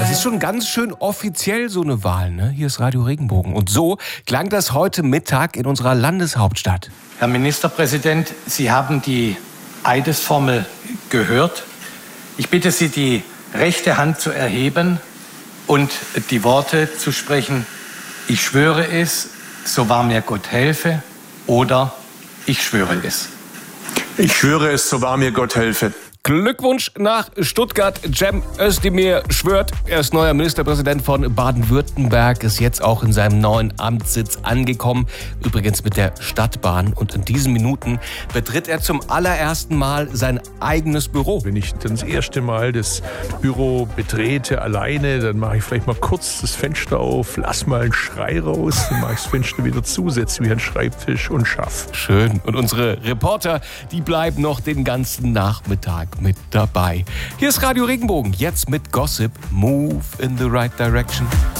Das ist schon ganz schön offiziell, so eine Wahl, ne? Hier ist Radio Regenbogen. Und so klang das heute Mittag in unserer Landeshauptstadt. Herr Ministerpräsident, Sie haben die Eidesformel gehört. Ich bitte Sie, die rechte Hand zu erheben und die Worte zu sprechen: Ich schwöre es, so wahr mir Gott helfe, oder ich schwöre es. Ich schwöre es, so wahr mir Gott helfe. Glückwunsch nach Stuttgart. Cem Özdemir schwört, er ist neuer Ministerpräsident von Baden-Württemberg, ist jetzt auch in seinem neuen Amtssitz angekommen, übrigens mit der Stadtbahn. Und in diesen Minuten betritt er zum allerersten Mal sein eigenes Büro. Wenn ich dann das erste Mal das Büro betrete alleine, dann mache ich vielleicht mal kurz das Fenster auf, lass mal einen Schrei raus, dann mache ich das Fenster wieder zu, setze mich an den Schreibtisch und schaff. Schön. Und unsere Reporter, die bleiben noch den ganzen Nachmittag mit dabei. Hier ist Radio Regenbogen, jetzt mit Gossip. Move in the right direction.